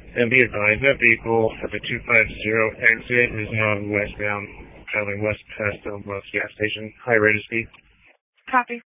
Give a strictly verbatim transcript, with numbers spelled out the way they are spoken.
And be advised, that vehicle at the two five zero exit is on westbound, traveling west past the Wells gas station. High rate of speed. Copy.